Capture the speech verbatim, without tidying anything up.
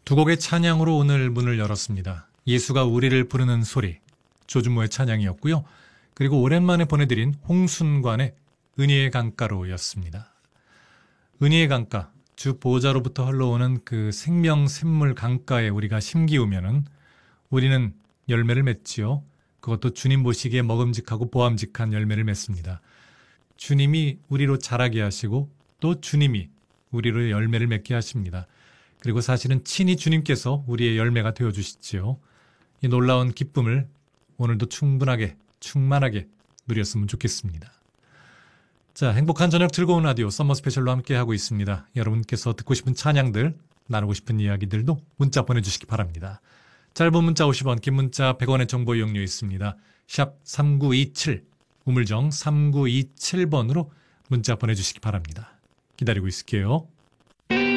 두 곡의 찬양으로 오늘 문을 열었습니다. 예수가 우리를 부르는 소리, 조준모의 찬양이었고요. 그리고 오랜만에 보내드린 홍순관의 은혜의 강가로였습니다. 은혜의 강가, 주 보호자로부터 흘러오는 그 생명 샘물 강가에 우리가 심기우면은 우리는 열매를 맺지요. 그것도 주님 보시기에 먹음직하고 보암직한 열매를 맺습니다. 주님이 우리로 자라게 하시고 또 주님이 우리로 열매를 맺게 하십니다. 그리고 사실은 친히 주님께서 우리의 열매가 되어주시지요. 이 놀라운 기쁨을 오늘도 충분하게 충만하게 누렸으면 좋겠습니다. 자, 행복한 저녁 즐거운 라디오 썸머 스페셜로 함께하고 있습니다. 여러분께서 듣고 싶은 찬양들, 나누고 싶은 이야기들도 문자 보내주시기 바랍니다. 짧은 문자 오십 원, 긴 문자 백 원의 정보 이용료 있습니다. 샵 삼구이칠, 우물정 삼구이칠 번으로 문자 보내주시기 바랍니다. 기다리고 있을게요.